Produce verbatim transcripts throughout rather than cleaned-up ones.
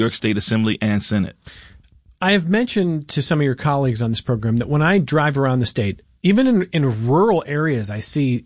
York State Assembly and Senate. I have mentioned to some of your colleagues on this program that when I drive around the state, even in, in rural areas, I see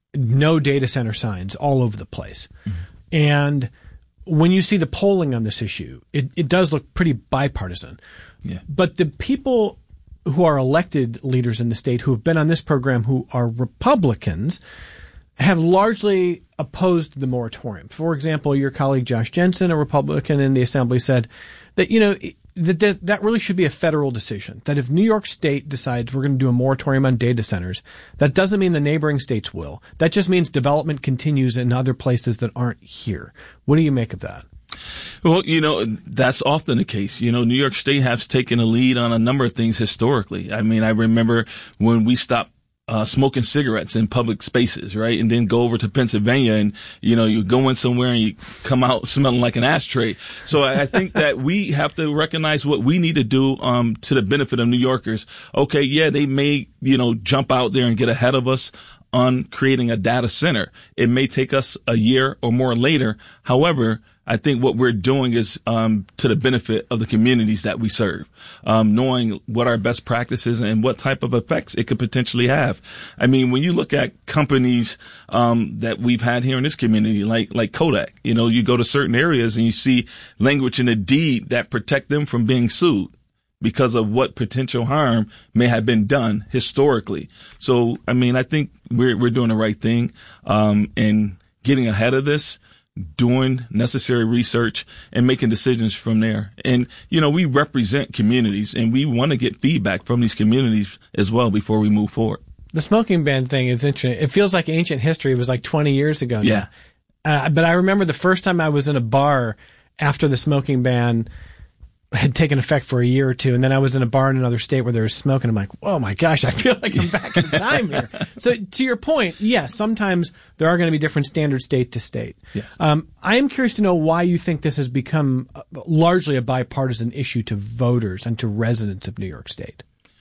no data center signs all over the place. Mm-hmm. And when you see the polling on this issue, it, it does look pretty bipartisan. Yeah. But the people who are elected leaders in the state who have been on this program who are Republicans have largely opposed the moratorium. For example, your colleague Josh Jensen, a Republican in the Assembly, said that, you know, that, that that really should be a federal decision, that if New York State decides we're going to do a moratorium on data centers, that doesn't mean the neighboring states will. That just means development continues in other places that aren't here. What do you make of that? Well, you know, that's often the case. You know, New York State has taken a lead on a number of things historically. I mean, I remember when we stopped Uh, smoking cigarettes in public spaces, right? And then go over to Pennsylvania and, you know, you go in somewhere and you come out smelling like an ashtray. So I, I think that we have to recognize what we need to do, um, to the benefit of New Yorkers. Okay. Yeah, they may, you know, jump out there and get ahead of us on creating a data center. It may take us a year or more later. However, I think what we're doing is um, to the benefit of the communities that we serve, um, knowing what our best practices and what type of effects it could potentially have. I mean, when you look at companies um, that we've had here in this community, like like Kodak, you know, you go to certain areas and you see language in a deed that protect them from being sued because of what potential harm may have been done historically. So, I mean, I think we're we're doing the right thing um, in getting ahead of this, doing necessary research and making decisions from there. And, you know, we represent communities and we want to get feedback from these communities as well before we move forward. The smoking ban thing is interesting. It feels like ancient history. It was like twenty years ago now. Yeah. Uh, but I remember the first time I was in a bar after the smoking ban had taken effect for a year or two, and then I was in a bar in another state where there was smoking. I'm like, oh my gosh, I feel like I'm back in time here. So to your point, yes, sometimes there are going to be different standards state to state. Yes. Um, I am curious to know why you think this has become largely a bipartisan issue to voters and to residents of New York State.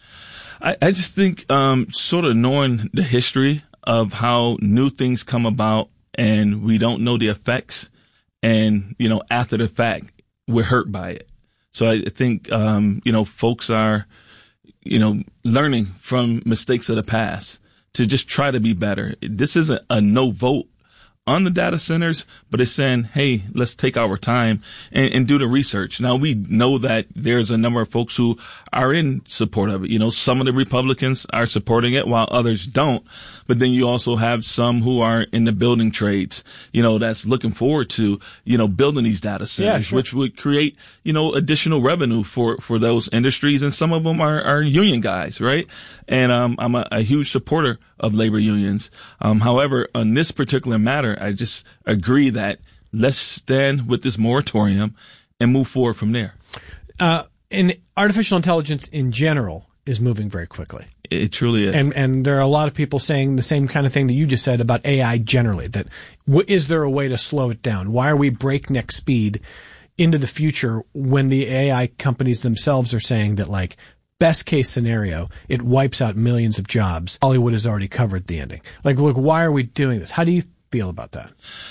I, I just think um, sort of knowing the history of how new things come about and we don't know the effects, and, you know, after the fact, we're hurt by it. So I think, um, you know, folks are, you know, learning from mistakes of the past to just try to be better. This isn't a no vote on the data centers, but it's saying, hey, let's take our time and, and do the research. Now, we know that there's a number of folks who are in support of it. You know, some of the Republicans are supporting it while others don't. But then you also have some who are in the building trades, you know, that's looking forward to, you know, building these data centers, yeah, sure. which would create, you know, additional revenue for, for those industries. And some of them are, are union guys, right? And um, I'm a, a huge supporter of labor unions. Um, however, on this particular matter, I just agree that let's stand with this moratorium and move forward from there. Uh, and artificial intelligence in general is moving very quickly. It truly is. And and there are a lot of people saying the same kind of thing that you just said about A I generally, that w- is there a way to slow it down? Why are we breakneck speed into the future when the A I companies themselves are saying that, like, best case scenario, it wipes out millions of jobs? Hollywood has already covered the ending. Like, look, why are we doing this? How do you feel about that?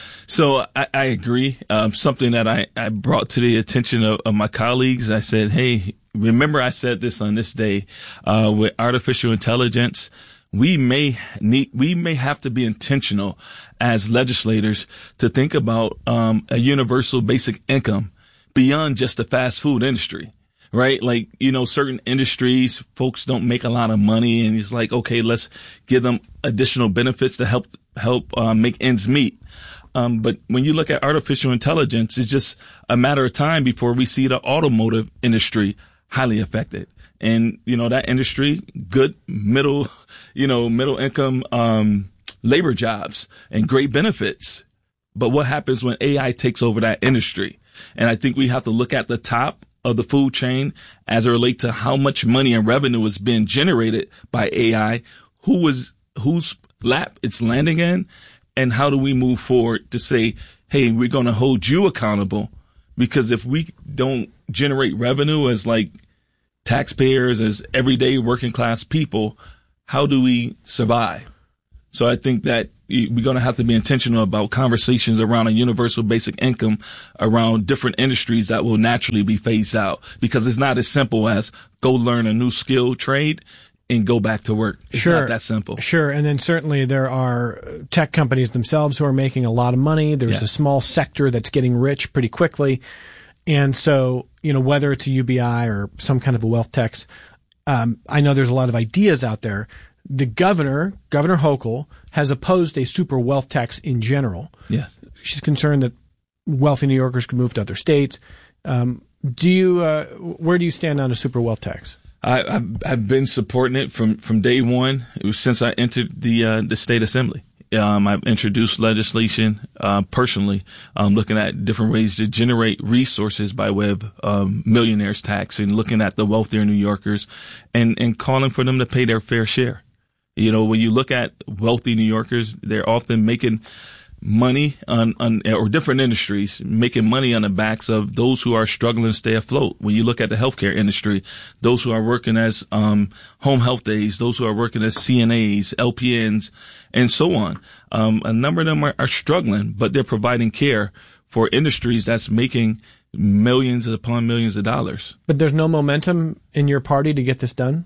So I, I agree. Um, something that I, I brought to the attention of, of my colleagues, I said, hey, remember I said this on this day, uh, with artificial intelligence, we may need, we may have to be intentional as legislators to think about, um, a universal basic income beyond just the fast food industry. Right? Like, you know, certain industries, folks don't make a lot of money, and it's like, okay, let's give them additional benefits to help, help, uh, make ends meet. Um, but when you look at artificial intelligence, it's just a matter of time before we see the automotive industry highly affected. And, you know, that industry, good middle, you know, middle income, um, labor jobs and great benefits. But what happens when A I takes over that industry? And I think we have to look at the top of the food chain as it relates to how much money and revenue is being generated by A I, who is, whose lap it's landing in, and how do we move forward to say, hey, we're going to hold you accountable, because if we don't generate revenue as like taxpayers, as everyday working class people, how do we survive? So I think that, we're going to have to be intentional about conversations around a universal basic income around different industries that will naturally be phased out, because it's not as simple as go learn a new skill trade and go back to work. It's sure. not that simple. Sure. And then certainly there are tech companies themselves who are making a lot of money. There's Yeah. a small sector that's getting rich pretty quickly. And so, you know, whether it's a U B I or some kind of a wealth tax, um, I know there's a lot of ideas out there. The governor, Governor Hochul, has opposed a super wealth tax in general. Yes. She's concerned that wealthy New Yorkers could move to other states. Um, do you, uh, where do you stand on a super wealth tax? I, I've, I've been supporting it from, from day one. It was since I entered the uh, the state assembly. Um, I've introduced legislation uh, personally, um, looking at different ways to generate resources by way of um, millionaires tax, and looking at the wealthier New Yorkers and, and calling for them to pay their fair share. You know, when you look at wealthy New Yorkers, they're often making money on, on, or different industries, making money on the backs of those who are struggling to stay afloat. When you look at the healthcare industry, those who are working as, um, home health aides, those who are working as C N As, L P Ns, and so on. Um, a number of them are, are struggling, but they're providing care for industries that's making millions upon millions of dollars. But there's no momentum in your party to get this done?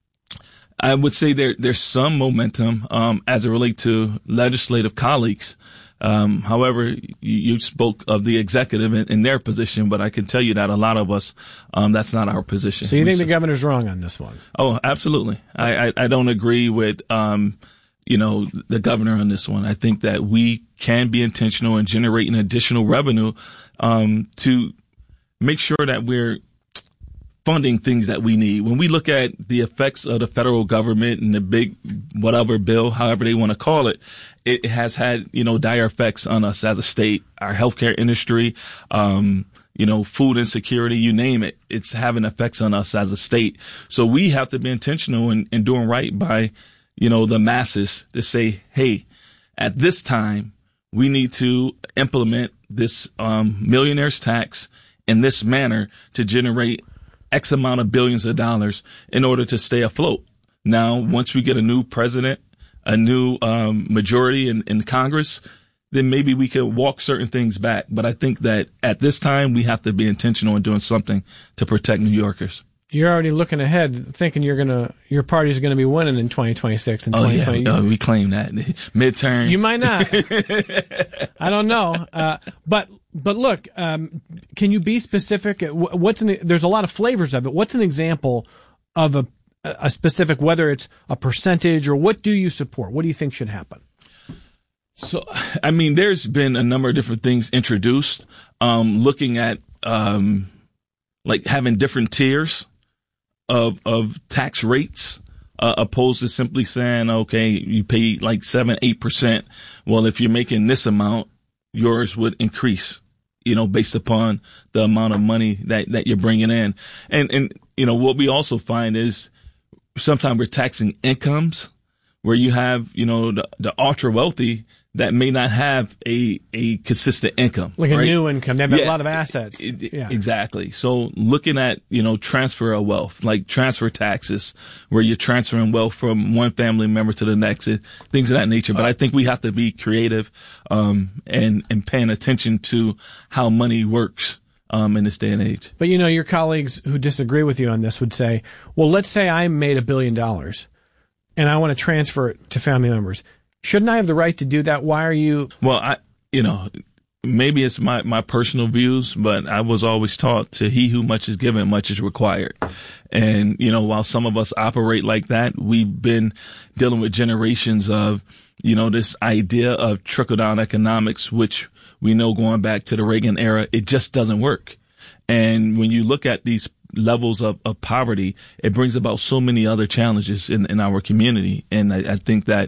I would say there, there's some momentum, um, as it relates to legislative colleagues. Um, however, you, you spoke of the executive in, in their position, but I can tell you that a lot of us, um, that's not our position. So you think we, the governor's wrong on this one? Oh, absolutely. I, I, I don't agree with, um, you know, the governor on this one. I think that we can be intentional in generating additional revenue, um, to make sure that we're funding things that we need. When we look at the effects of the federal government and the big whatever bill, however they want to call it, it has had, you know, dire effects on us as a state, our healthcare industry, um, you know, food insecurity, you name it. It's having effects on us as a state. So we have to be intentional in, in doing right by, you know, the masses to say, hey, at this time, we need to implement this um, millionaire's tax in this manner to generate X amount of billions of dollars in order to stay afloat. Now, once we get a new president, a new um, majority in, in Congress, then maybe we can walk certain things back. But I think that at this time, we have to be intentional in doing something to protect New Yorkers. You're already looking ahead, thinking you're gonna, your party's going to be winning in twenty twenty-six and oh, twenty twenty. Yeah, uh, we claim that midterm. You might not. I don't know. Uh, but but look, um, can you be specific? What's an, there's a lot of flavors of it. What's an example of a a specific, whether it's a percentage or what do you support? What do you think should happen? So, I mean, there's been a number of different things introduced, um, looking at um, like having different tiers of of tax rates, uh, opposed to simply saying, okay, you pay like seven, eight percent. Well, if you're making this amount, yours would increase, you know, based upon the amount of money that, that you're bringing in. And, and, you know, what we also find is sometimes we're taxing incomes where you have, you know, the, the ultra wealthy that may not have a, a consistent income. Like right? a new income. They have yeah, a lot of assets. It, it, yeah. Exactly. So looking at, you know, transfer of wealth, like transfer taxes, where you're transferring wealth from one family member to the next, things of that nature. But I think we have to be creative, um, and, and paying attention to how money works, um, in this day and age. But, you know, your colleagues who disagree with you on this would say, well, let's say I made a billion dollars and I want to transfer it to family members. Shouldn't I have the right to do that? Why are you? Well, I, you know, maybe it's my, my personal views, but I was always taught to he who much is given, much is required. And, you know, while some of us operate like that, we've been dealing with generations of, you know, this idea of trickle down economics, which we know going back to the Reagan era, it just doesn't work. And when you look at these levels of, of poverty, it brings about so many other challenges in, in our community. And I, I think that,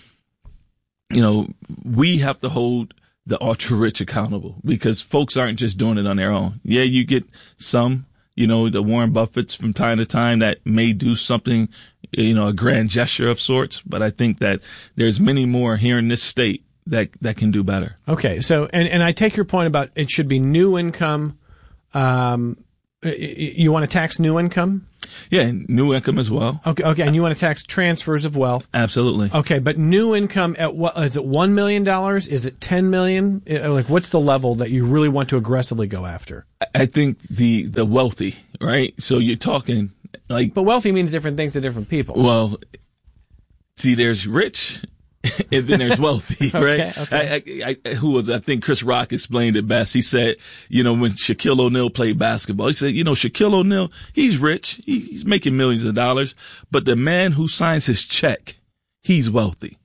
you know, we have to hold the ultra rich accountable because folks aren't just doing it on their own. Yeah, you get some, you know, the Warren Buffetts from time to time that may do something, you know, a grand gesture of sorts. But I think that there's many more here in this state that, that can do better. Okay. So, and, and I take your point about it should be new income. Um, you want to tax new income? Yeah, new income as well. Okay, okay, and you want to tax transfers of wealth. Absolutely. Okay, but new income at what, is it one million dollars? Is it ten million dollars? Like, what's the level that you really want to aggressively go after? I think the, the wealthy, right? So you're talking like. But wealthy means different things to different people. Well, see, there's rich. And then there's wealthy, right? Okay, okay. I, I, I, who was, I think Chris Rock explained it best. He said, you know, when Shaquille O'Neal played basketball, he said, you know, Shaquille O'Neal, he's rich. He, he's making millions of dollars. But the man who signs his check, he's wealthy.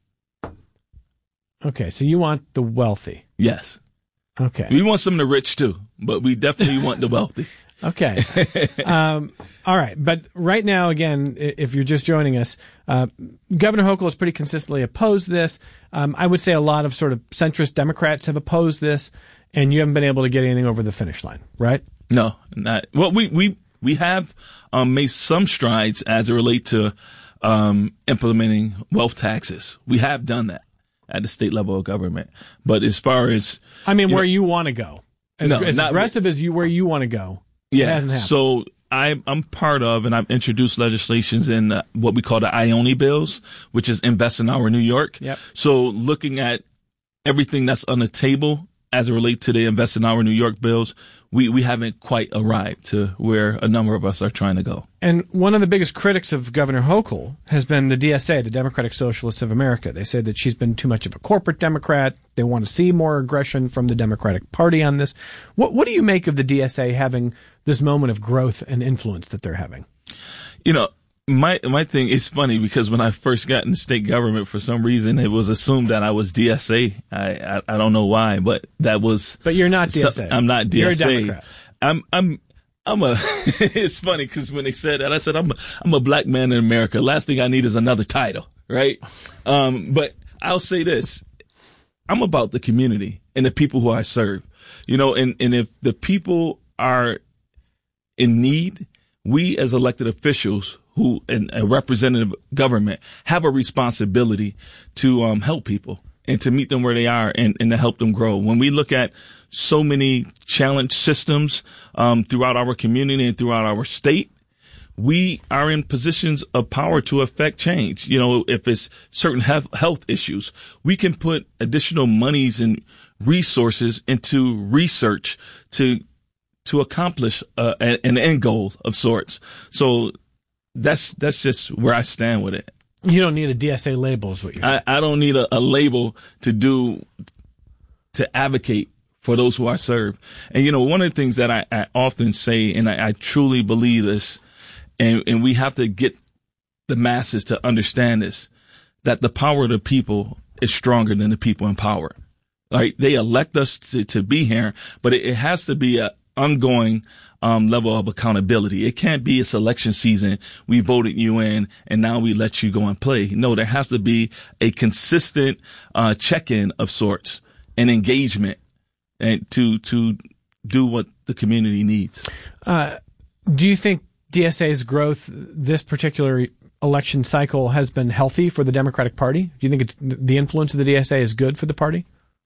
Okay, so you want the wealthy. Yes. Okay. We want some of the rich too, but we definitely want the wealthy. Okay. Um, all right. But right now, again, if you're just joining us, uh, Governor Hochul has pretty consistently opposed this. Um, I would say a lot of sort of centrist Democrats have opposed this, and you haven't been able to get anything over the finish line, right? No, not. Well, we, we, we have um, made some strides as it relates to um, implementing wealth taxes. We have done that at the state level of government. But as far as. I mean, you where know, you want to go. As, no, as not, aggressive as you where you want to go. Yeah. It hasn't happened. So I, I'm part of, and I've introduced legislations in uh, what we call the Ione bills, which is Invest in Our New York. Yep. So looking at everything that's on the table as it relates to the Invest in Our New York bills, we, we haven't quite arrived to where a number of us are trying to go. And one of the biggest critics of Governor Hochul has been the D S A, the Democratic Socialists of America. They say that she's been too much of a corporate Democrat. They want to see more aggression from the Democratic Party on this. What, what do you make of the D S A having this moment of growth and influence that they're having? You know, my my thing is funny because when I first got in state government, for some reason it was assumed that I was D S A. I I, I don't know why, but that was. But you're not D S A. So, I'm not D S A. You're a Democrat. I'm I'm I'm a. It's funny because when they said that, I said I'm a, I'm a black man in America. Last thing I need is another title, right? Um, but I'll say this: I'm about the community and the people who I serve. You know, and and if the people are in need, we as elected officials who in a representative government have a responsibility to um, help people and to meet them where they are and, and to help them grow. When we look at so many challenge systems um, throughout our community and throughout our state, we are in positions of power to affect change. You know, if it's certain health, health issues, we can put additional monies and resources into research to to accomplish uh, an end goal of sorts. So that's that's just where I stand with it. You don't need a D S A label is what you're saying. I, I don't need a, a label to do, to advocate for those who I serve. And, you know, one of the things that I, I often say, and I, I truly believe this, and, and we have to get the masses to understand this, that the power of the people is stronger than the people in power. Right? They elect us to, to be here, but it, it has to be a ongoing um, level of accountability. It can't be a selection season. We voted you in and now we let you go and play. No, there has to be a consistent uh, check-in of sorts and engagement and to to do what the community needs. Uh, do you think D S A's growth this particular election cycle has been healthy for the Democratic Party? Do you think it's, the influence of the D S A is good for the party?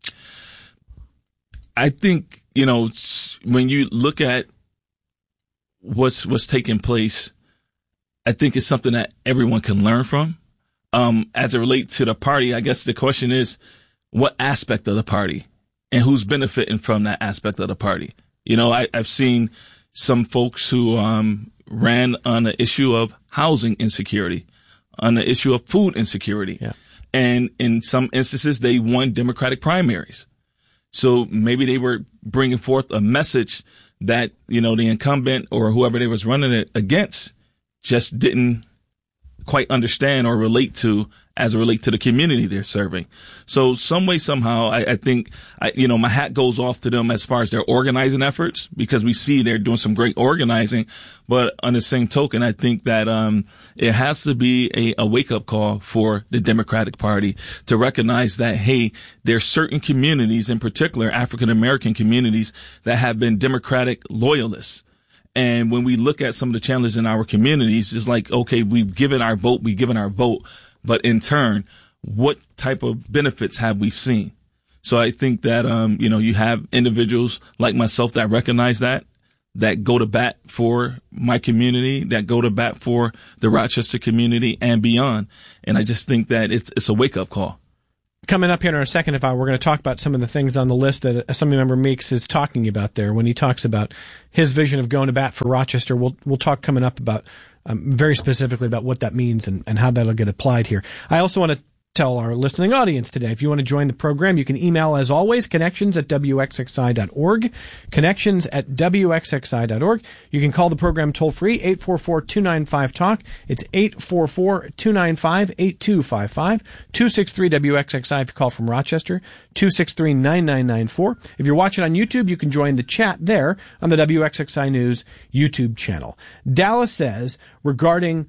I think, you know, when you look at what's what's taking place, I think it's something that everyone can learn from. Um, as it relates to the party, I guess the question is, what aspect of the party and who's benefiting from that aspect of the party? You know, I, I've seen some folks who um, ran on the issue of housing insecurity, on the issue of food insecurity. Yeah. And in some instances, they won Democratic primaries. So maybe they were bringing forth a message that, you know, the incumbent or whoever they was running it against just didn't quite understand or relate to as it relates to the community they're serving. So some way, somehow, I, I think, I, you know, my hat goes off to them as far as their organizing efforts, because we see they're doing some great organizing. But on the same token, I think that um it has to be a, a wake-up call for the Democratic Party to recognize that, hey, there's certain communities, in particular African-American communities, that have been Democratic loyalists. And when we look at some of the challenges in our communities, it's like, okay, we've given our vote, we've given our vote, but in turn, what type of benefits have we seen? So I think that, um, you know, you have individuals like myself that recognize that, that go to bat for my community, that go to bat for the Rochester community and beyond. And I just think that it's it's a wake-up call. Coming up here in our second half hour, we're going to talk about some of the things on the list that Assemblymember Meeks is talking about there when he talks about his vision of going to bat for Rochester. We'll we'll talk coming up about um, very specifically about what that means and, and how that'll get applied here. I also want to tell our listening audience today, if you want to join the program, you can email, as always, connections at W X X I dot org, connections at W X X I dot org. You can call the program toll-free, eight four four, two nine five, talk. It's eight four four, two nine five, eight two five five, two six three W X X I if you call from Rochester, two six three, nine nine nine four. If you're watching on YouTube, you can join the chat there on the W X X I News YouTube channel. Dallas says, regarding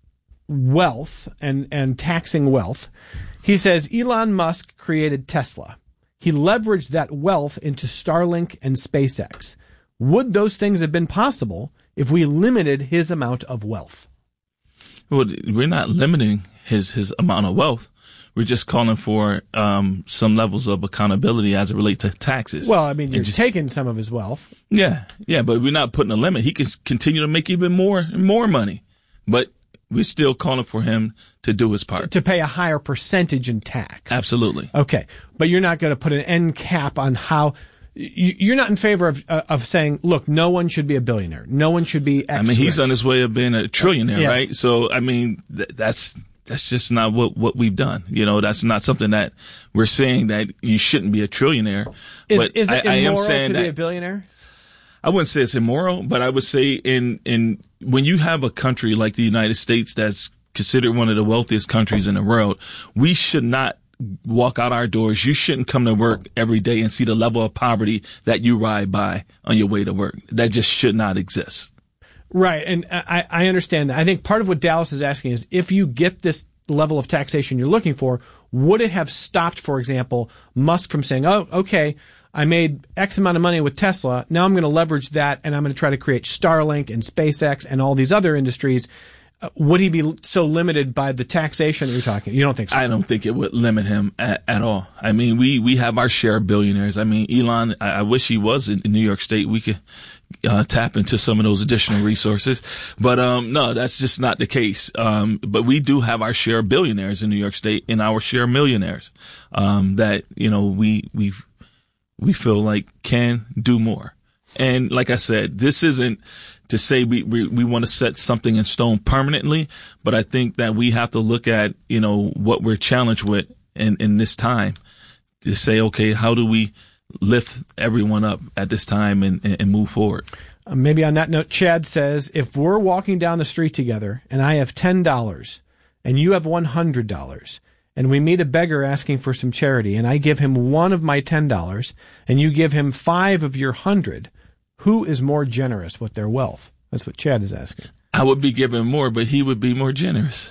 wealth and, and taxing wealth, he says Elon Musk created Tesla. He leveraged that wealth into Starlink and SpaceX. Would those things have been possible if we limited his amount of wealth? Well, we're not limiting his, his amount of wealth. We're just calling for um, some levels of accountability as it relates to taxes. Well, I mean, you're just taking some of his wealth. Yeah, yeah, but we're not putting a limit. He can continue to make even more and more money. But we're still calling for him to do his part. To pay a higher percentage in tax. Absolutely. Okay. But you're not going to put an end cap on how... You're not in favor of uh, of saying, look, no one should be a billionaire. No one should be X I mean, he's rich. on his way of being a trillionaire, Yes. right? So, I mean, th- that's that's just not what, what we've done. You know, that's not something that we're saying that you shouldn't be a trillionaire. Is, but is it I, I am immoral saying to that be a billionaire? I wouldn't say it's immoral, but I would say in in when you have a country like the United States that's considered one of the wealthiest countries in the world, we should not walk out our doors. You shouldn't come to work every day and see the level of poverty that you ride by on your way to work. That just should not exist. Right. And I, I understand that. I think part of what Dallas is asking is, if you get this level of taxation you're looking for, would it have stopped, for example, Musk from saying, oh, okay, I made X amount of money with Tesla. Now I'm going to leverage that and I'm going to try to create Starlink and SpaceX and all these other industries. Uh, would he be so limited by the taxation that you're talking? You don't think so? I don't think it would limit him at, at all. I mean, we, we have our share of billionaires. I mean, Elon, I, I wish he was in, in New York State. We could uh, tap into some of those additional resources. But um, no, that's just not the case. Um, but we do have our share of billionaires in New York State and our share of millionaires um, that, you know, we we we feel like can do more. And like I said, this isn't to say we, we, we want to set something in stone permanently, but I think that we have to look at, you know, what we're challenged with in, in this time to say, okay, how do we lift everyone up at this time and, and, and move forward? Uh, maybe on that note, Chad says, if we're walking down the street together and I have ten dollars and you have one hundred dollars and we meet a beggar asking for some charity and I give him one of my ten dollars and you give him five of your one hundred, who is more generous with their wealth? That's what Chad is asking. I would be giving more, but he would be more generous.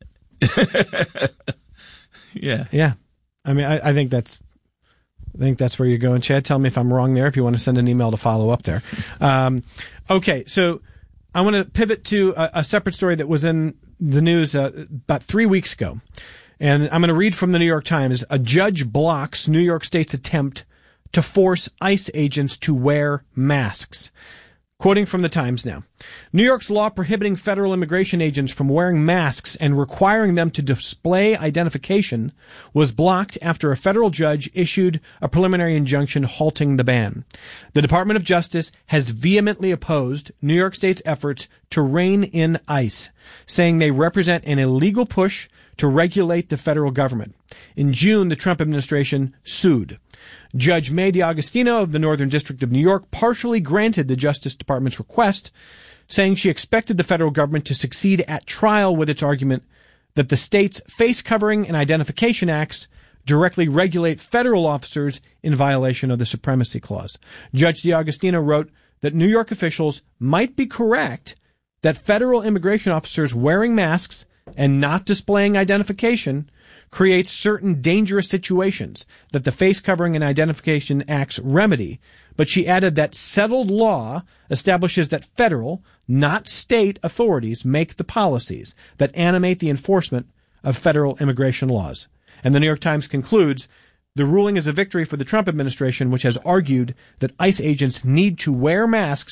yeah. Yeah. I mean, I, I think that's, I think that's where you're going. Chad, tell me if I'm wrong there, if you want to send an email to follow up there. Um, okay. So I want to pivot to a, a separate story that was in the news uh, about three weeks ago. And I'm going to read from the New York Times. A judge blocks New York State's attempt to force ICE agents to wear masks. Quoting from the Times now. New York's law prohibiting federal immigration agents from wearing masks and requiring them to display identification was blocked after a federal judge issued a preliminary injunction halting the ban. The Department of Justice has vehemently opposed New York State's efforts to rein in ICE, saying they represent an illegal push to regulate the federal government. In June, the Trump administration sued. Judge May DiAugustino of the Northern District of New York partially granted the Justice Department's request, saying she expected the federal government to succeed at trial with its argument that the state's face covering and identification acts directly regulate federal officers in violation of the Supremacy Clause. Judge DiAugustino wrote that New York officials might be correct that federal immigration officers wearing masks and not displaying identification creates certain dangerous situations that the face covering and identification acts remedy, but she added that settled law establishes that federal, not state, authorities make the policies that animate the enforcement of federal immigration laws. And the New York Times concludes, the ruling is a victory for the Trump administration, which has argued that ICE agents need to wear masks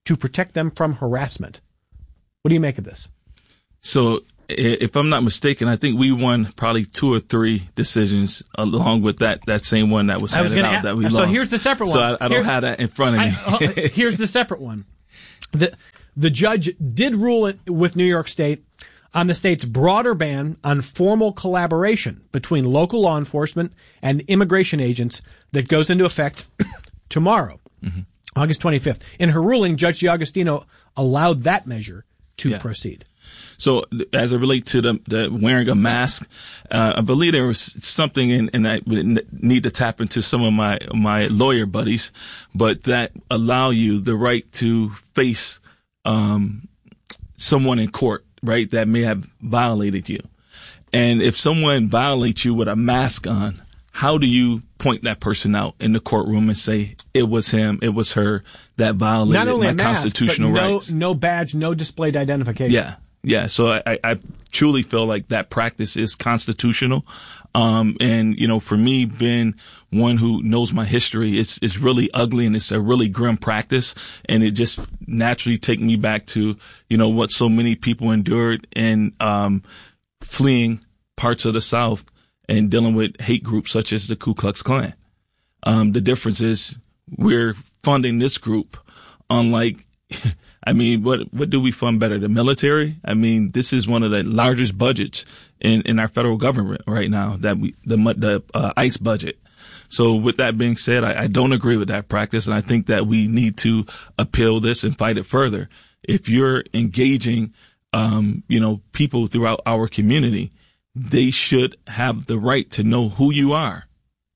to protect them from harassment. What do you make of this? So if I'm not mistaken, I think we won probably two or three decisions along with that, that same one that was handed out add, that we so lost. So here's the separate one. So I, I don't Here, have that in front of me. I, here's the separate one. The, the judge did rule it with New York State on the state's broader ban on formal collaboration between local law enforcement and immigration agents that goes into effect tomorrow, mm-hmm. August twenty-fifth. In her ruling, Judge D'Agostino allowed that measure to yeah. proceed. So as it relates to the, the wearing a mask, uh, I believe there was something in, and I need to tap into some of my, my lawyer buddies, but that allow you the right to face, um, someone in court, right, that may have violated you. And if someone violates you with a mask on, how do you point that person out in the courtroom and say it was him, it was her that violated Not only my a mask, constitutional but no, rights? No badge, no displayed identification. Yeah. Yeah, so I, I truly feel like that practice is constitutional. Um, and, you know, for me, being one who knows my history, it's, it's really ugly and it's a really grim practice. And it just naturally take me back to, you know, what so many people endured in, um, fleeing parts of the South and dealing with hate groups such as the Ku Klux Klan. Um, the difference is we're funding this group unlike I mean, what what do we fund better? The military? I mean, this is one of the largest budgets in, in our federal government right now, that we the the uh, ICE budget. So with that being said, I, I don't agree with that practice, and I think that we need to appeal this and fight it further. If you're engaging, um, you know, people throughout our community, they should have the right to know who you are.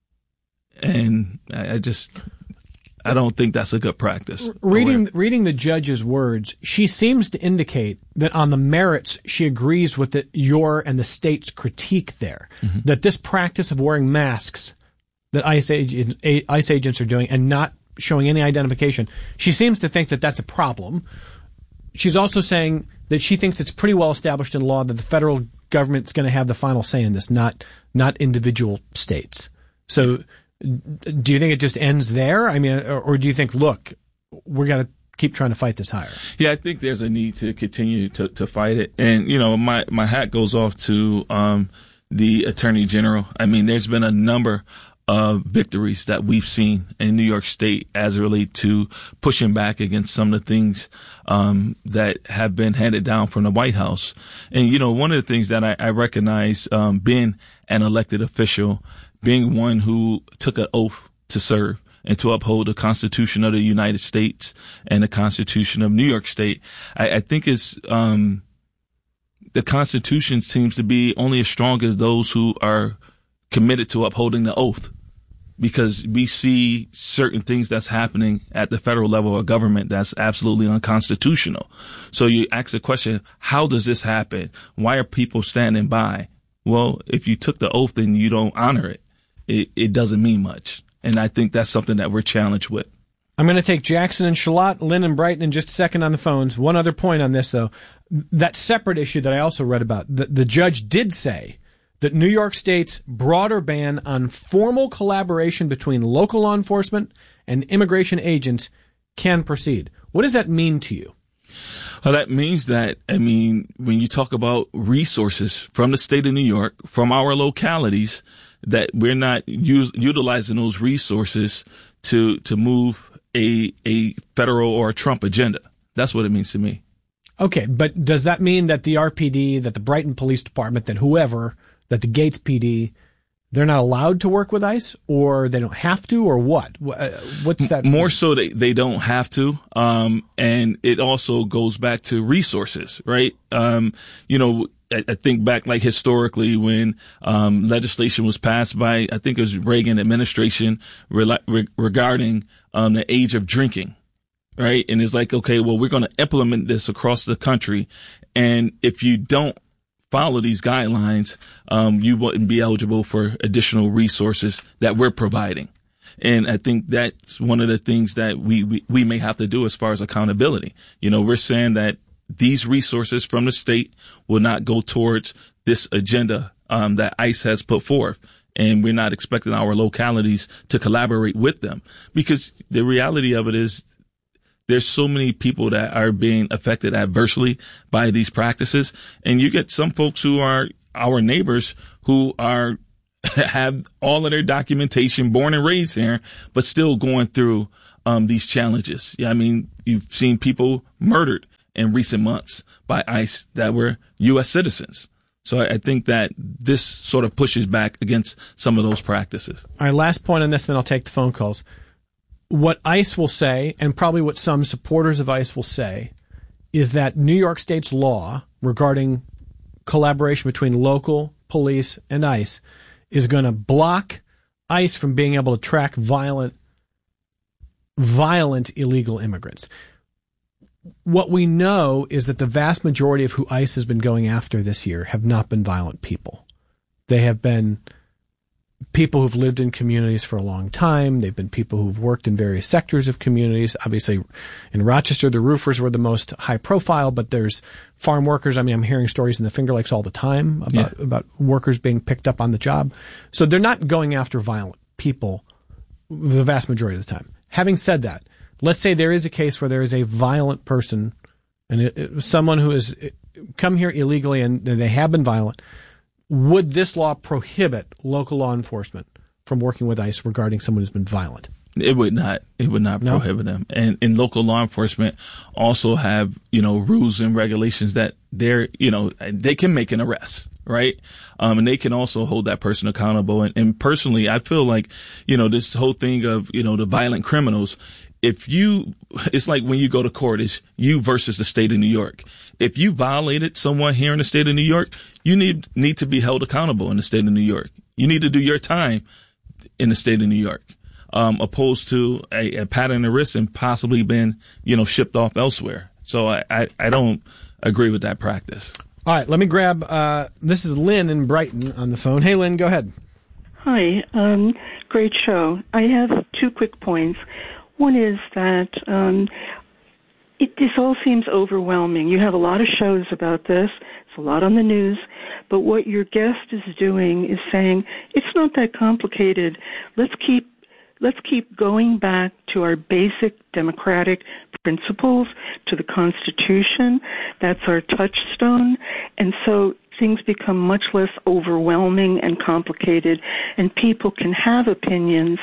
And I, I just... I don't think that's a good practice. Reading reading the judge's words, she seems to indicate that on the merits, she agrees with the, your and the state's critique there, mm-hmm. that this practice of wearing masks that ICE, agent, ICE agents are doing and not showing any identification, she seems to think that that's a problem. She's also saying that she thinks it's pretty well established in law that the federal government's going to have the final say in this, not not individual states. So... do you think it just ends there? I mean, or, or do you think, look, we're going to keep trying to fight this higher? Yeah, I think there's a need to continue to, to fight it. And, you know, my, my hat goes off to um, the Attorney General. I mean, there's been a number of victories that we've seen in New York State as it relates to pushing back against some of the things um, that have been handed down from the White House. And, you know, one of the things that I, I recognize um, being an elected official, being one who took an oath to serve and to uphold the Constitution of the United States and the Constitution of New York State, I, I think it's um, the Constitution seems to be only as strong as those who are committed to upholding the oath, because we see certain things that's happening at the federal level of government that's absolutely unconstitutional. So you ask the question, how does this happen? Why are people standing by? Well, if you took the oath and you don't honor it, It, it doesn't mean much. And I think that's something that we're challenged with. I'm going to take Jackson and Charlotte, Lynn and Brighton in just a second on the phones. One other point on this, though. That separate issue that I also read about, the, the judge did say that New York State's broader ban on formal collaboration between local law enforcement and immigration agents can proceed. What does that mean to you? Well, that means that, I mean, when you talk about resources from the state of New York, from our localities, that we're not use, utilizing those resources to to move a a federal or a Trump agenda. That's what it means to me. Okay, but does that mean that the R P D, that the Brighton Police Department, that whoever, that the Gates P D, they're not allowed to work with ICE, or they don't have to, or what? What's that? More so they, they don't have to. Um, and it also goes back to resources, right? Um, you know, I, I think back like historically when, um, legislation was passed by, I think it was Reagan administration re- re- regarding, um, the age of drinking, right? And it's like, okay, well, we're going to implement this across the country. And if you don't follow these guidelines, um, you wouldn't be eligible for additional resources that we're providing. And I think that's one of the things that we, we, we may have to do as far as accountability. You know, we're saying that these resources from the state will not go towards this agenda, um, that ICE has put forth. And we're not expecting our localities to collaborate with them, because the reality of it is there's so many people that are being affected adversely by these practices. And you get some folks who are our neighbors who are have all of their documentation, born and raised here, but still going through um, these challenges. Yeah, I mean, you've seen people murdered in recent months by ICE that were U S citizens. So I, I think that this sort of pushes back against some of those practices. All right, last point on this, then I'll take the phone calls. What ICE will say, and probably what some supporters of ICE will say, is that New York State's law regarding collaboration between local police and ICE is going to block ICE from being able to track violent, violent illegal immigrants. What we know is that the vast majority of who ICE has been going after this year have not been violent people. They have been people who've lived in communities for a long time. They've been people who've worked in various sectors of communities. Obviously, in Rochester, the roofers were the most high profile, but there's farm workers. I mean, I'm hearing stories in the Finger Lakes all the time about, yeah. about workers being picked up on the job. So they're not going after violent people the vast majority of the time. Having said that, let's say there is a case where there is a violent person and it, it, someone who has come here illegally and they have been violent. Would this law prohibit local law enforcement from working with ICE regarding someone who's been violent? It would not. It would not no? prohibit them. And, and local law enforcement also have, you know, rules and regulations that they're, you know, they can make an arrest, right? Um, and they can also hold that person accountable. And, and personally, I feel like, you know, this whole thing of, you know, the violent criminals, if you, it's like when you go to court, it's you versus the state of New York. If you violated someone here in the state of New York, you need, need to be held accountable in the state of New York. You need to do your time in the state of New York, um, opposed to a, a pat on the wrist and possibly been, you know, shipped off elsewhere. So I, I, I don't agree with that practice. All right. Let me grab, uh, this is Lynn in Brighton on the phone. Hey, Lynn, go ahead. Hi. Um, great show. I have two quick points. One is that um, it, this all seems overwhelming. You have a lot of shows about this. It's a lot on the news. But what your guest is doing is saying, it's not that complicated. Let's keep let's keep going back to our basic democratic principles, to the Constitution. That's our touchstone. And so things become much less overwhelming and complicated, and people can have opinions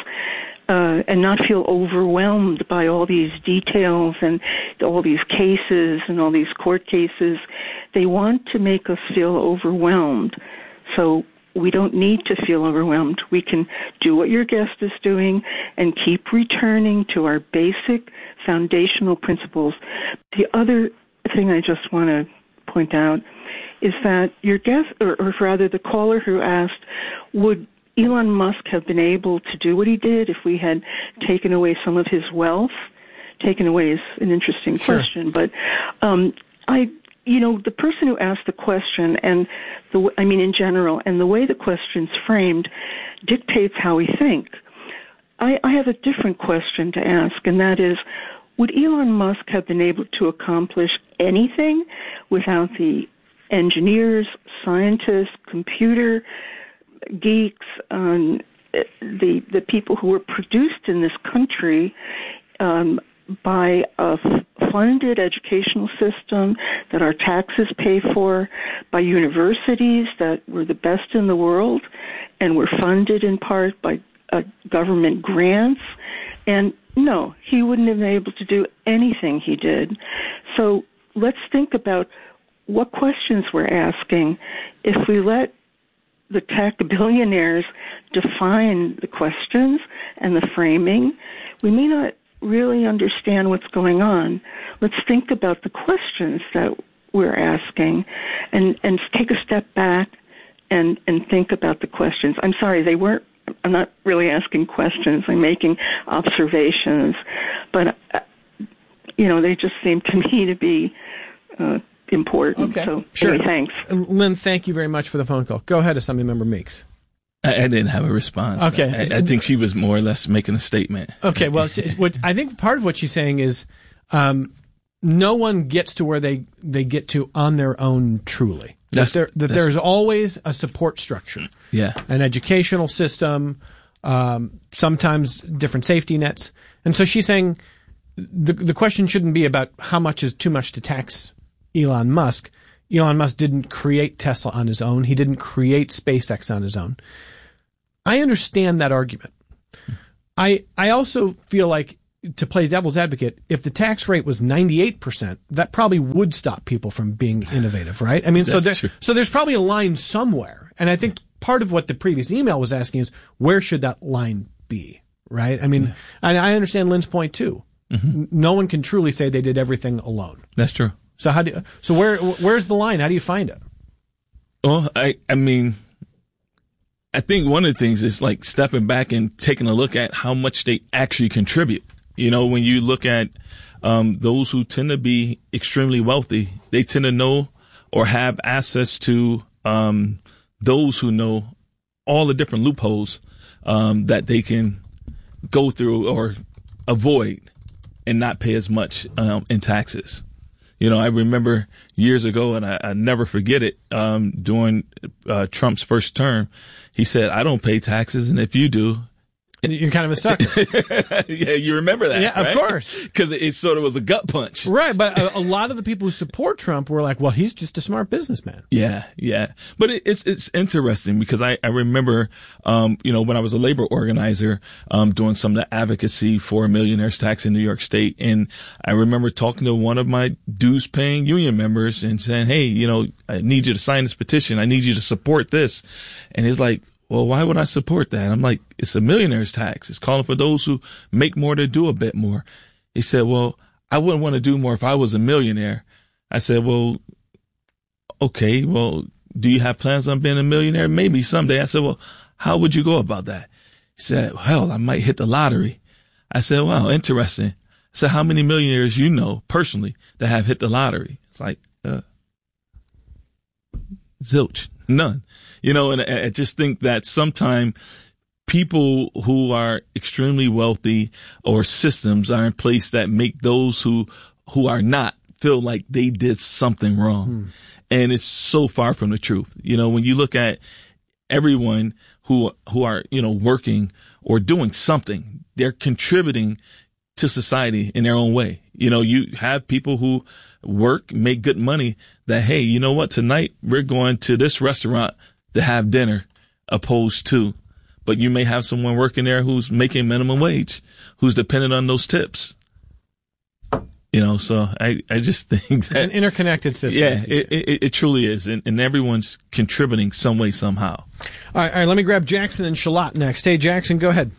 Uh, and not feel overwhelmed by all these details and all these cases and all these court cases. They want to make us feel overwhelmed. So we don't need to feel overwhelmed. We can do what your guest is doing and keep returning to our basic foundational principles. The other thing I just want to point out is that your guest, or, or rather the caller who asked, would Elon Musk have been able to do what he did if we had taken away some of his wealth? Taken away is an interesting sure. question, but um, I, you know, the person who asked the question, and the, I mean in general, and the way the question's framed dictates how we think. I, I have a different question to ask, and that is, would Elon Musk have been able to accomplish anything without the engineers, scientists, computer geeks, um, the the people who were produced in this country um, by a funded educational system that our taxes pay for, by universities that were the best in the world and were funded in part by uh, government grants? And no, he wouldn't have been able to do anything he did. So let's think about what questions we're asking. If we let the tech billionaires define the questions and the framing, we may not really understand what's going on. Let's think about the questions that we're asking and, and take a step back and, and think about the questions. I'm sorry, they weren't, I'm not really asking questions. I'm making observations. But, uh, you know, they just seem to me to be uh, important. Okay, so, sure. Anyway, thanks. Lynn, thank you very much for the phone call. Go ahead, Assembly Member Meeks. I, I didn't have a response. Okay. I, I think she was more or less making a statement. Okay, well, what I think part of what she's saying is um, no one gets to where they, they get to on their own truly. That, there, that there's always a support structure. Yeah. An educational system, um, sometimes different safety nets. And so she's saying the the question shouldn't be about how much is too much to tax Elon Musk. Elon Musk didn't create Tesla on his own. He didn't create SpaceX on his own. I understand that argument. I I also feel like, to play devil's advocate, if the tax rate was ninety-eight percent, that probably would stop people from being innovative, right? I mean, so there, so there's probably a line somewhere. And I think part of what the previous email was asking is, where should that line be, right? I mean, yeah. I, I understand Lynn's point too. Mm-hmm. No one can truly say they did everything alone. That's true. So how do you, so where where's the line? How do you find it? Well, I I mean, I think one of the things is like stepping back and taking a look at how much they actually contribute. You know, when you look at um, those who tend to be extremely wealthy, they tend to know or have access to um, those who know all the different loopholes um, that they can go through or avoid and not pay as much um, in taxes. You know, I remember years ago, and I, I never forget it, um, during uh, Trump's first term, he said, I don't pay taxes, and if you do, you're kind of a sucker. Yeah, you remember that, yeah, right? Of course. Because it, it sort of was a gut punch. Right, but a, a lot of the people who support Trump were like, well, he's just a smart businessman. Yeah, yeah. But it, it's it's interesting because I, I remember, um, you know, when I was a labor organizer um, doing some of the advocacy for millionaires tax in New York State, and I remember talking to one of my dues-paying union members and saying, hey, you know, I need you to sign this petition. I need you to support this. And he's like, well, why would I support that? I'm like, it's a millionaire's tax. It's calling for those who make more to do a bit more. He said, well, I wouldn't want to do more if I was a millionaire. I said, well, okay, well, do you have plans on being a millionaire? Maybe someday. I said, well, how would you go about that? He said, hell, I might hit the lottery. I said, wow, interesting. I said, how many millionaires you know personally that have hit the lottery? It's like, uh, zilch, none. You know, and I just think that sometimes people who are extremely wealthy or systems are in place that make those who who are not feel like they did something wrong. Hmm. And it's so far from the truth. You know, when you look at everyone who who are, you know, working or doing something, they're contributing to society in their own way. You know, you have people who work, make good money that, hey, you know what, tonight we're going to this restaurant to have dinner opposed to, but you may have someone working there who's making minimum wage, who's dependent on those tips. You know, so I, I just think that it's an interconnected system. Yeah, it, it, it truly is. And, and everyone's contributing some way, somehow. All right, all right, let me grab Jackson and Charlotte next. Hey, Jackson, go ahead.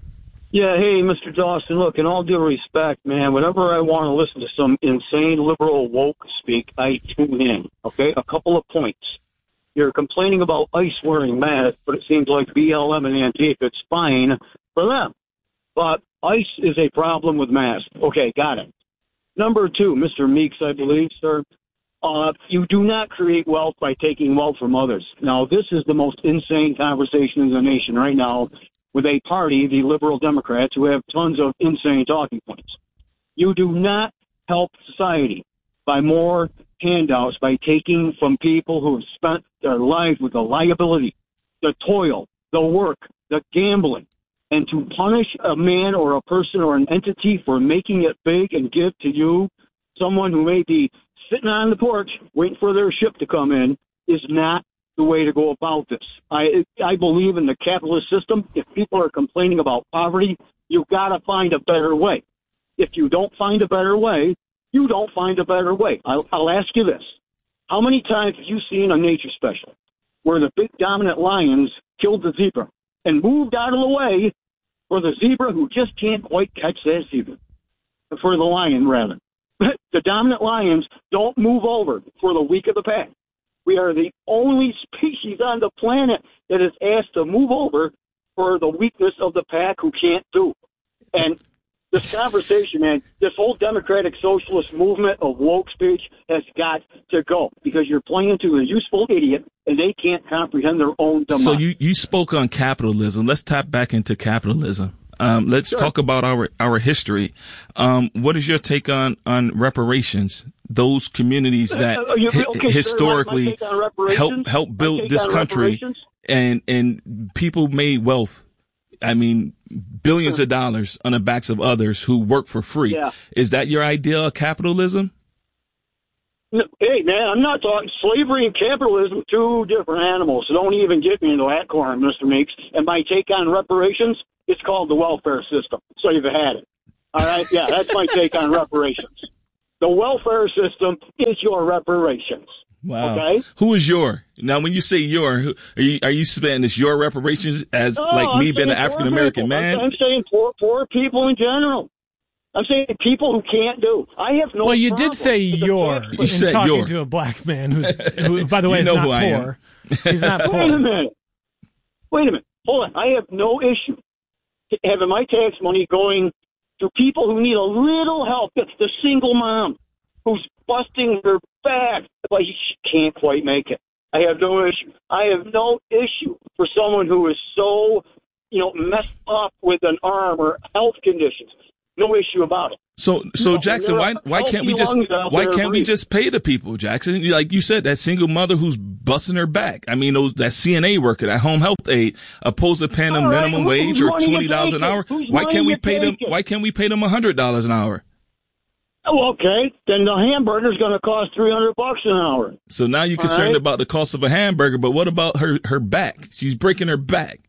Yeah, hey, Mister Dawson, look, in all due respect, man, whenever I want to listen to some insane liberal woke speak, I tune in, okay? A couple of points. You're complaining about ICE wearing masks, but it seems like B L M and Antifa, it's fine for them. But ICE is a problem with masks. Okay, got it. Number two, Mister Meeks, I believe, sir, uh, you do not create wealth by taking wealth from others. Now, this is the most insane conversation in the nation right now with a party, the Liberal Democrats, who have tons of insane talking points. You do not help society by more handouts, by taking from people who have spent their lives with the liability, the toil, the work, the gambling, and to punish a man or a person or an entity for making it big and give to you, someone who may be sitting on the porch waiting for their ship to come in, is not the way to go about this. I I believe in the capitalist system. If people are complaining about poverty, you've got to find a better way. If you don't find a better way, you don't find a better way. I'll, I'll ask you this. How many times have you seen a nature special where the big dominant lions killed the zebra and moved out of the way for the zebra who just can't quite catch that zebra? For the lion, rather. The dominant lions don't move over for the weak of the pack. We are the only species on the planet that is asked to move over for the weakness of the pack who can't do. And this conversation, man, this whole democratic socialist movement of woke speech has got to go because you're playing to a useful idiot and they can't comprehend their own demise. So you, you spoke on capitalism. Let's tap back into capitalism. Um, let's sure. talk about our, our history. Um, what is your take on, on reparations? Those communities that uh, you, okay, historically help help build this country and, and people made wealth. I mean, billions of dollars on the backs of others who work for free. Yeah. Is that your idea of capitalism? No, hey, man, I'm not talking slavery and capitalism, two different animals. So don't even get me into that corner, Mister Meeks. And my take on reparations, it's called the welfare system. So you've had it. All right? Yeah, that's my take on reparations. The welfare system is your reparations. Wow. Okay? Who is your? Now, when you say your, who, are you are you saying it's your reparations as No, like I'm me being an saying African American poor people. man? I'm, I'm saying poor, poor people in general. I'm saying people who can't do. I have no. Well, you problem did say with the your fact- You in said talking your. to a black man who's, who, by the way, You is know not who I am. poor. He's not Wait a poor. minute. Wait a minute. Hold on. I have no issue having my tax money going to people who need a little help. The, the single mom who's busting her back, but she can't quite make it. I have no issue. I have no issue for someone who is so, you know, messed up with an arm or health conditions. No issue about it. So, so No, Jackson, there why are why can't we healthy just lungs out why there can't we breathing. just pay the people, Jackson? Like you said, that single mother who's busting her back. I mean, those that C N A worker, that home health aid, opposed to paying them All right, minimum who- wage whose or money you twenty dollars an taking? hour. Whose Why money can't we you pay them? taking? Why can't we pay them a hundred dollars an hour? Oh, okay. Then the hamburger's going to cost three hundred bucks an hour. So now you're All concerned right. about the cost of a hamburger, but what about her her back? She's breaking her back.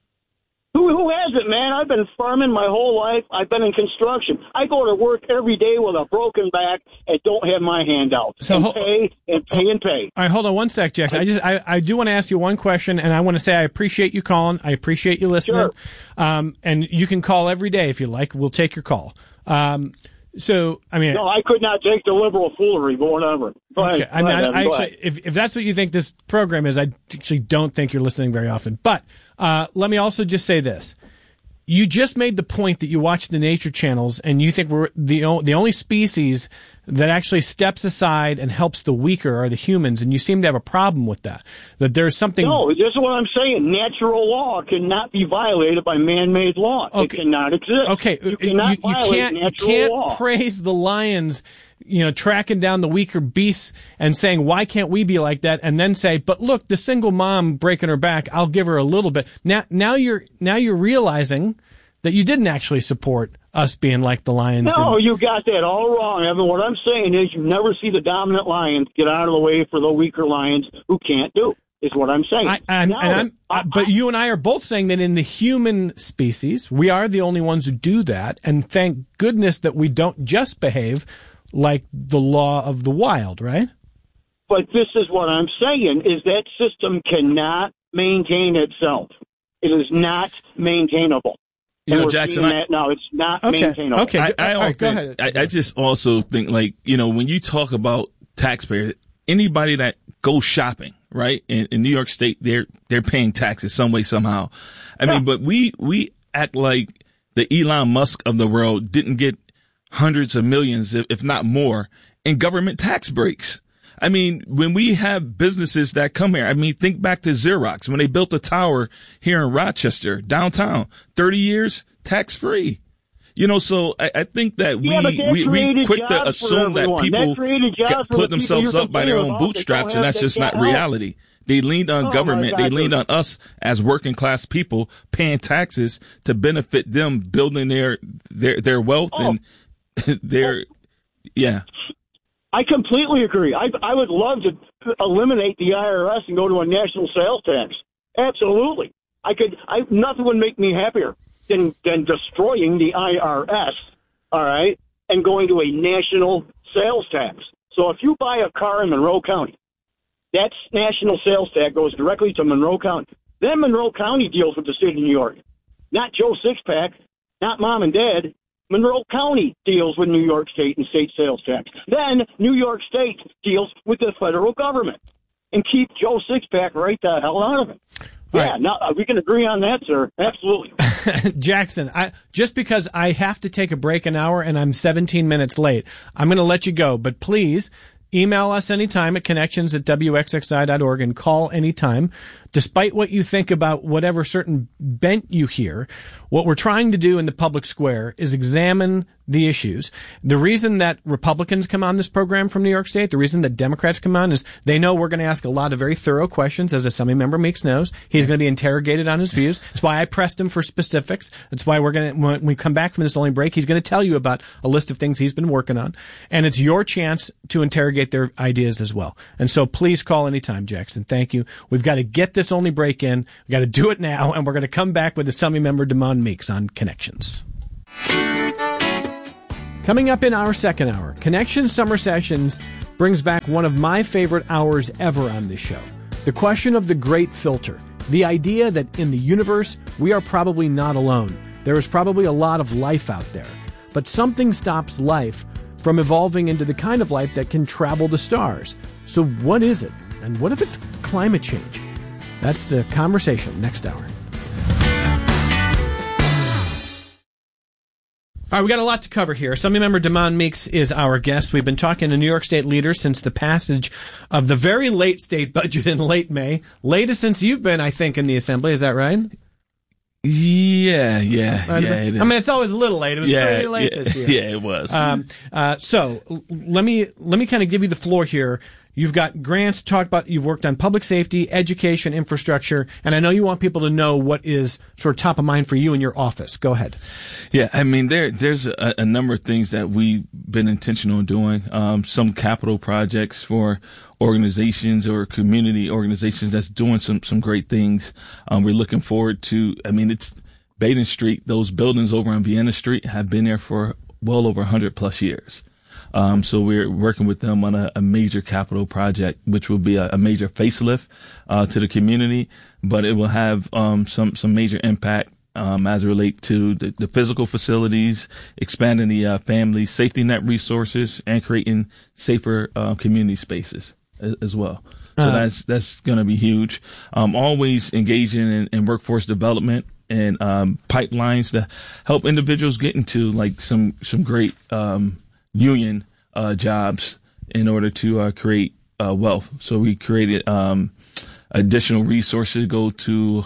Who who hasn't, man? I've been farming my whole life. I've been in construction. I go to work every day with a broken back and don't have my hand out. So and ho- pay and pay and pay. All right, hold on one sec, Jackson. I just I, I do want to ask you one question, and I want to say I appreciate you calling. I appreciate you listening. Sure. Um, and you can call every day if you like. We'll take your call. Um, so I mean, No, I could not take the liberal foolery, but whatever. Go okay. ahead. I mean, Go ahead, I, I Evan. Go actually, if if that's what you think this program is, I actually don't think you're listening very often. But uh, let me also just say this. You just made the point that you watch the nature channels and you think we're the, o- the only species that actually steps aside and helps the weaker are the humans, and you seem to have a problem with that. That there's something. No, this is what I'm saying. Natural law cannot be violated by man-made law. Okay. It cannot exist. Okay, you you, cannot you violate can't you natural can't law. praise the lions, you know, tracking down the weaker beasts and saying, why can't we be like that? And then say, but look, the single mom breaking her back, I'll give her a little bit. Now, now you're now you're realizing that you didn't actually support us being like the lions. No, and- you got that all wrong, Evan. What I'm saying is you never see the dominant lions get out of the way for the weaker lions who can't do, is what I'm saying. I, and, Now, and I'm, I, but you and I are both saying that in the human species, we are the only ones who do that. And thank goodness that we don't just behave like the law of the wild, right? But this is what I'm saying, is that system cannot maintain itself. It is not maintainable. You And know, we're Jackson, seeing I- that now. It's not Okay. maintainable. Okay. I, I, All right, also go think- ahead. I, I just also think, like, you know, when you talk about taxpayers, anybody that goes shopping, right, in, in New York State, they're they're paying taxes some way, somehow. I mean, but we we act like the Elon Musk of the world didn't get hundreds of millions, if, if not more, in government tax breaks. I mean, when we have businesses that come here, I mean, think back to Xerox when they built a tower here in Rochester, downtown, thirty years tax free. You know, so I, I think that we, Yeah, but that we, we created quick to jobs for assume that everyone. people That created jobs get- for put the people themselves you're up by their complaining own about that bootstraps, don't and have- that's that just not can't help. reality. They leaned on Oh, my government. They God, leaned dude. on us as working class people paying taxes to benefit them, building their their their wealth Oh. and their yeah. I completely agree. I, I would love to eliminate the I R S and go to a national sales tax. Absolutely. I could. I nothing would make me happier than than destroying the I R S. All right, and going to a national sales tax. So if you buy a car in Monroe County, that national sales tax goes directly to Monroe County. Then Monroe County deals with the state of New York, not Joe Sixpack, not mom and dad. Monroe County deals with New York State and state sales tax. Then New York State deals with the federal government and keep Joe Sixpack right the hell out of it. All Yeah, right. no, we can agree on that, sir. Absolutely. Jackson, I, just because I have to take a break an hour and I'm seventeen minutes late, I'm going to let you go. But please email us anytime at connections at w x x i dot org and call anytime. Despite what you think about whatever certain bent you hear, what we're trying to do in the public square is examine the issues. The reason that Republicans come on this program from New York State, the reason that Democrats come on is they know we're going to ask a lot of very thorough questions, as Assembly Member Meeks knows. He's going to be interrogated on his views. That's why I pressed him for specifics. That's why we're going to, when we come back from this only break, he's going to tell you about a list of things he's been working on. And it's your chance to interrogate their ideas as well. And so please call anytime, Jackson. Thank you. We've got to get this only break in. We've got to do it now, and we're going to come back with Assembly Member Demond Meeks on Connections. Coming up in our second hour, Connections Summer Sessions brings back one of my favorite hours ever on this show. The question of the great filter. The idea that in the universe, we are probably not alone. There is probably a lot of life out there. But something stops life from evolving into the kind of life that can travel the stars. So what is it? And what if it's climate change? That's the conversation next hour. All right, we got a lot to cover here. Assemblymember Demond Meeks is our guest. We've been talking to New York State leaders since the passage of the very late state budget in late May. Latest since you've been, I think, in the Assembly. Is that right? Yeah, yeah, I yeah. mean, I mean, it's always a little late. It was yeah, pretty late yeah, this year. Yeah, it was. Um, uh, so l- let me let me kind of give you the floor here. You've got grants to talk about. You've worked on public safety, education, infrastructure, and I know you want people to know what is sort of top of mind for you in your office. Go ahead. Yeah, I mean, there there's a, a number of things that we've been intentional in doing. Um, some capital projects for organizations or community organizations that's doing some some great things. Um, we're looking forward to. I mean, it's Baden Street. Those buildings over on Vienna Street have been there for well over one hundred plus years. Um, so we're working with them on a, a major capital project, which will be a, a major facelift uh, to the community, but it will have um, some some major impact um, as it relates to the, the physical facilities, expanding the uh, family safety net resources, and creating safer uh, community spaces as, as well. So uh, that's that's going to be huge. Um, always engaging in, in workforce development and um, pipelines to help individuals get into like some some great um, union uh, jobs in order to uh, create uh, wealth. So we created um, additional resources to go to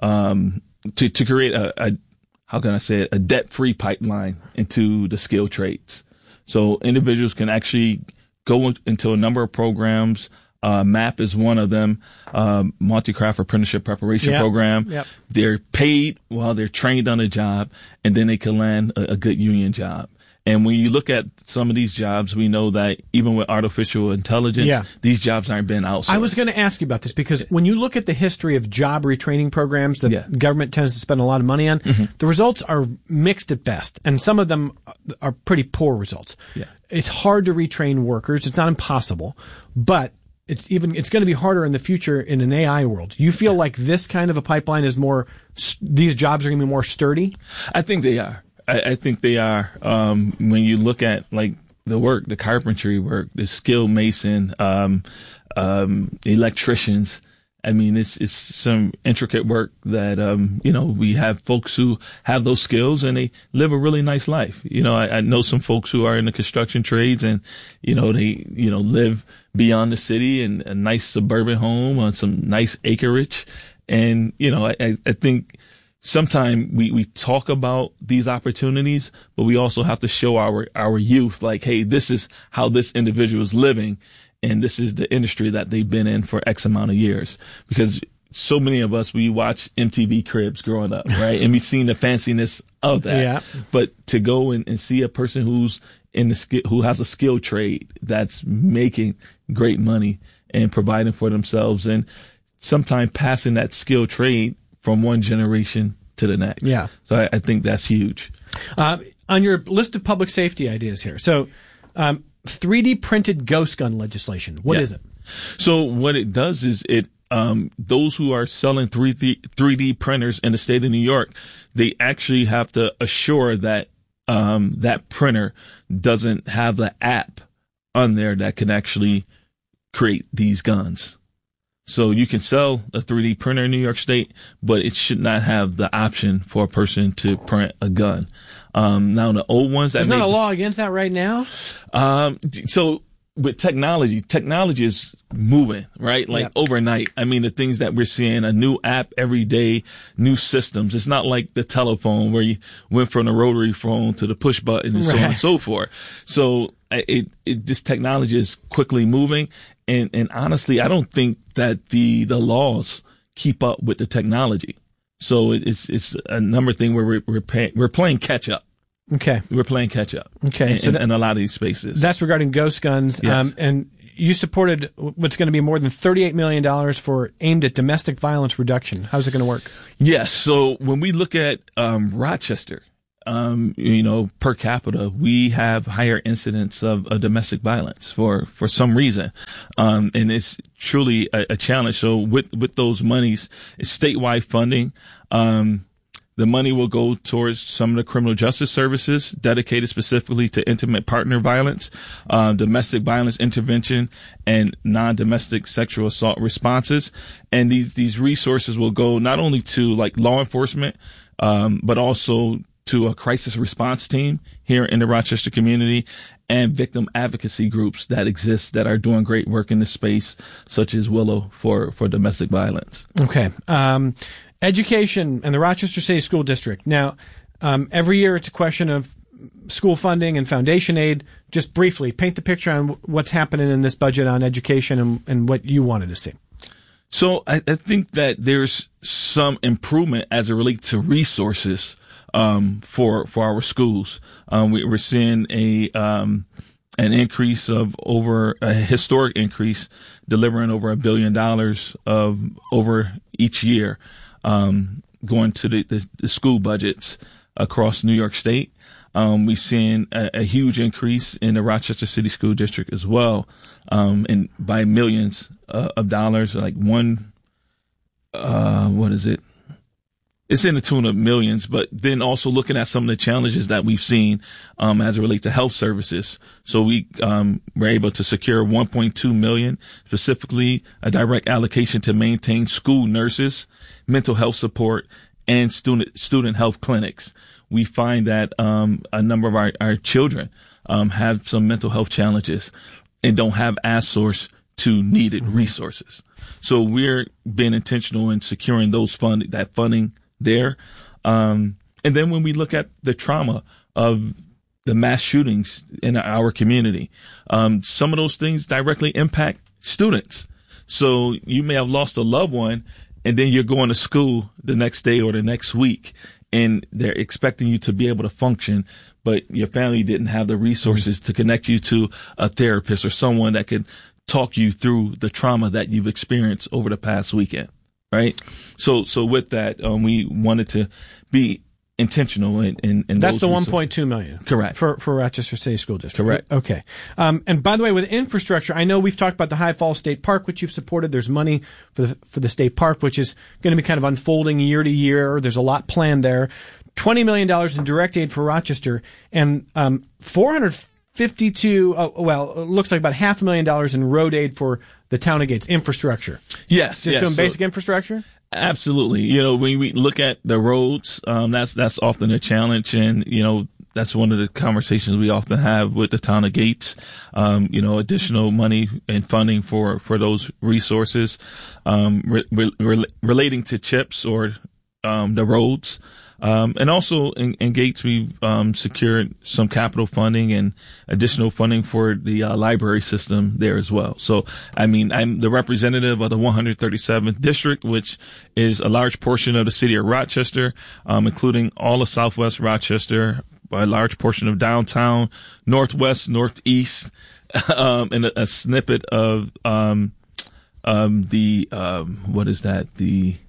um, to to create a, a how can I say it a debt free pipeline into the skilled trades. So individuals can actually go into a number of programs. Uh, MAP is one of them, um, Multi-Craft Apprenticeship Preparation yep. Program. Yep. They're paid while they're trained on a job, and then they can land a, a good union job. And when you look at some of these jobs, we know that even with artificial intelligence, yeah. these jobs aren't being outsourced. I was going to ask you about this because when you look at the history of job retraining programs that yeah. government tends to spend a lot of money on, mm-hmm. the results are mixed at best, and some of them are pretty poor results. Yeah. It's hard to retrain workers. It's not impossible, but it's even it's going to be harder in the future in an A I world. You feel like this kind of a pipeline is more, these jobs are going to be more sturdy? I think they are. I, I think they are. Um, when you look at like the work, the carpentry work, the skilled mason, um, um, electricians, I mean, it's it's some intricate work that, um, you know, we have folks who have those skills and they live a really nice life. You know, I, I know some folks who are in the construction trades and, you know, they, you know, live beyond the city in a nice suburban home on some nice acreage. And, you know, I, I think sometimes we, we talk about these opportunities, but we also have to show our, our youth like, hey, this is how this individual is living. And this is the industry that they've been in for X amount of years. Because so many of us, we watch M T V Cribs growing up, right? And we've seen the fanciness of that. Yeah. But to go and, and see a person who's in the skill, who has a skilled trade that's making great money and providing for themselves and sometimes passing that skilled trade from one generation to the next. Yeah. So I, I think that's huge. Uh, on your list of public safety ideas here. So, um, three D printed ghost gun legislation. What yeah. is it? So what it does is it, um, those who are selling three D printers in the state of New York, they actually have to assure that, um, that printer doesn't have the app on there that can actually create these guns. So you can sell a three D printer in New York State, but it should not have the option for a person to print a gun. Um, now the old ones that There's made, not a law against that right now? Um, so with technology, technology is moving, right? Like Yep. overnight. I mean, the things that we're seeing, a new app every day, new systems. It's not like the telephone where you went from the rotary phone to the push button and so on Right. and so forth. So I- it, it, this technology is quickly moving. And, and honestly, I don't think that the, the laws keep up with the technology. So it, it's, it's a number of things where we're, we're, pay, we're playing catch up. Okay. We're playing catch up. Okay. In, So that- in a lot of these spaces. That's regarding ghost guns. Yes. Um, and you supported what's going to be more than thirty-eight million dollars for aimed at domestic violence reduction. How's it going to work? Yes. So when we look at um, Rochester, um, you know, per capita, we have higher incidence of, of domestic violence for, for some reason. Um, and it's truly a, a challenge. So with, with those monies, it's statewide funding. Um, The money will go towards some of the criminal justice services dedicated specifically to intimate partner violence, uh, domestic violence intervention, and non-domestic sexual assault responses. And these, these resources will go not only to like law enforcement, um, but also to a crisis response team here in the Rochester community and victim advocacy groups that exist that are doing great work in this space, such as Willow for, for domestic violence. Okay. Um, education and the Rochester City School District. Now, um, every year it's a question of school funding and foundation aid. Just briefly, paint the picture on what's happening in this budget on education and, and what you wanted to see. So I, I think that there's some improvement as it relates to resources um, for for our schools. Um, we, we're seeing a um, an increase of over a historic increase, delivering over a billion dollars of over each year, um, going to the, the, the school budgets across New York State. Um, we've seen a, a huge increase in the Rochester City School District as well, um, and by millions uh, of dollars, like one, uh, what is it? It's in the tune of millions, but then also looking at some of the challenges that we've seen um, as it relates to health services. So we um, were able to secure one point two million, specifically a direct allocation to maintain school nurses, mental health support, and student student health clinics. We find that um, a number of our, our children um, have some mental health challenges and don't have as source to needed resources. So we're being intentional in securing those fund that funding there. Um, and then when we look at the trauma of the mass shootings in our community, um, some of those things directly impact students. So you may have lost a loved one and then you're going to school the next day or the next week and they're expecting you to be able to function, but your family didn't have the resources to connect you to a therapist or someone that could talk you through the trauma that you've experienced over the past weekend. Right. So, so with that, um, we wanted to be intentional in, in, in That's those the resources. one point two million. Correct. For, for Rochester City School District. Correct. Okay. Um, and by the way, with infrastructure, I know we've talked about the High Falls State Park, which you've supported. There's money for the, for the state park, which is going to be kind of unfolding year to year. There's a lot planned there. twenty million dollars in direct aid for Rochester and, um, four hundred fifty-two, oh, well, it looks like about half a million dollars in road aid for the town of Gates infrastructure. Yes. Just yes. doing So- basic infrastructure? Absolutely. You know, when we look at the roads, um, that's, that's often a challenge. And, you know, that's one of the conversations we often have with the town of Gates. Um, you know, additional money and funding for, for those resources, um, re- re- re- relating to CHIPS or, um, the roads. Um, and also in, in Gates, we've um, secured some capital funding and additional funding for the uh, library system there as well. So, I mean, I'm the representative of the one hundred thirty-seventh district, which is a large portion of the city of Rochester, um, including all of Southwest Rochester, a large portion of downtown, Northwest, Northeast, um, and a, a snippet of um, um, the um, what is that? The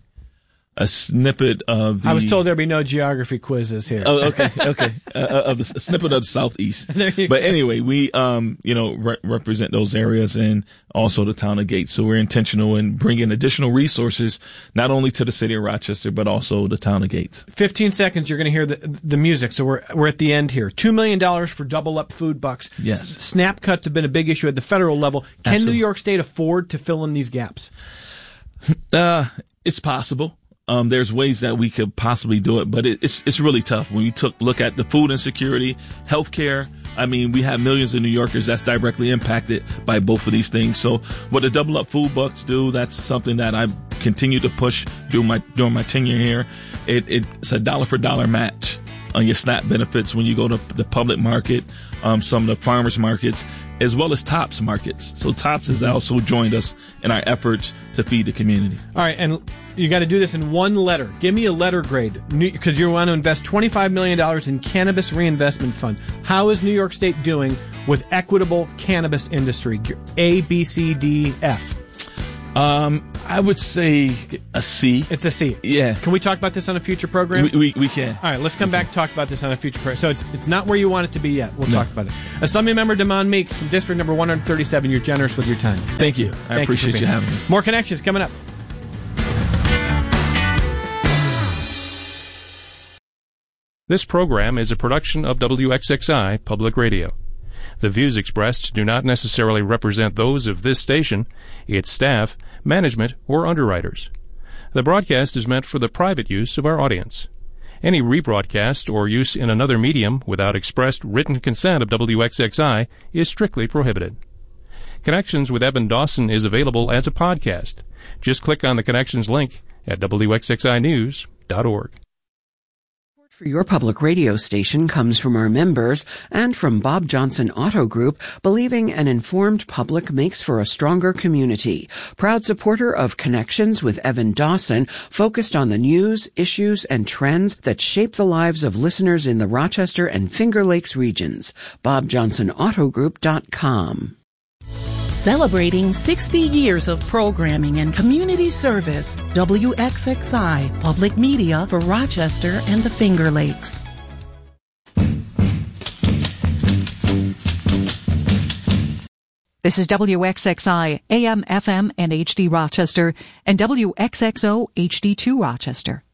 A snippet of the... I was told there'd be no geography quizzes here. Oh, okay, okay. Uh, of the, a snippet of the Southeast. There you But go. anyway, we, um, you know, re- represent those areas and also the town of Gates. So we're intentional in bringing additional resources, not only to the city of Rochester, but also the town of Gates. fifteen seconds, you're going to hear the the music. So we're we're at the end here. two million dollars for double up food bucks. Yes. S- Snap cuts have been a big issue at the federal level. Can Absolutely. New York State afford to fill in these gaps? Uh, it's possible. Um, there's ways that we could possibly do it, but it, it's it's really tough. When you took look at the food insecurity, healthcare, I mean, we have millions of New Yorkers that's directly impacted by both of these things. So what the Double Up Food Bucks do, that's something that I continue to push during my during my tenure here. It, it's a dollar for dollar match on your SNAP benefits when you go to the public market, um, some of the farmers markets, as well as TOPS markets. So TOPS has also joined us in our efforts to feed the community. All right, and you got to do this in one letter. Give me a letter grade, because you want to invest twenty-five million dollars in Cannabis Reinvestment Fund. How is New York State doing with equitable cannabis industry? A, B, C, D, F. Um, I would say a C. It's a C. Yeah. Can we talk about this on a future program? We we, we can. All right, let's come back and talk about this on a future program. So it's it's not where you want it to be yet. We'll No. talk about it. Assembly Member Damon Meeks from District Number one thirty-seven, you're generous with your time. Thank you. I Thank appreciate you, you for being having here. me. More Connections coming up. This program is a production of W X X I Public Radio. The views expressed do not necessarily represent those of this station, its staff, management, or underwriters. The broadcast is meant for the private use of our audience. Any rebroadcast or use in another medium without expressed written consent of W X X I is strictly prohibited. Connections with Evan Dawson is available as a podcast. Just click on the Connections link at W X X I news dot org. For your public radio station comes from our members and from Bob Johnson Auto Group, believing an informed public makes for a stronger community. Proud supporter of Connections with Evan Dawson, focused on the news, issues, and trends that shape the lives of listeners in the Rochester and Finger Lakes regions. bob johnson auto group dot com. Celebrating sixty years of programming and community service, W X X I, public media for Rochester and the Finger Lakes. This is W X X I, A M, F M, and H D Rochester, and W X X O H D two Rochester.